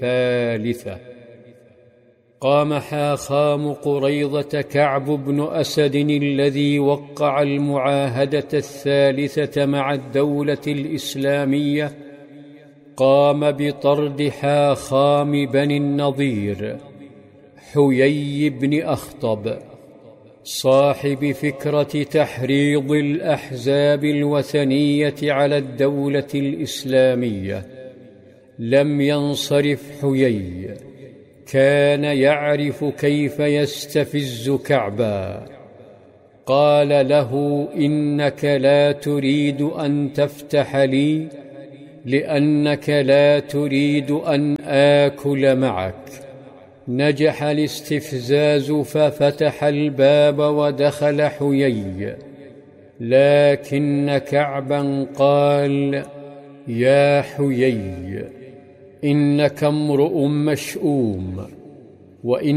الثالثة. قام حاخام قريظة كعب بن أسد الذي وقع المعاهدة الثالثة مع الدولة الإسلامية، قام بطرد حاخام بني النضير حيي بن أخطب صاحب فكرة تحريض الأحزاب الوثنية على الدولة الإسلامية. لم ينصرف حيي، كان يعرف كيف يستفز كعبا. قال له: إنك لا تريد أن تفتح لي لأنك لا تريد أن آكل معك. نجح الاستفزاز ففتح الباب ودخل حيي، لكن كعبا قال: يا حيي، إنك امرؤ مشؤوم، وإن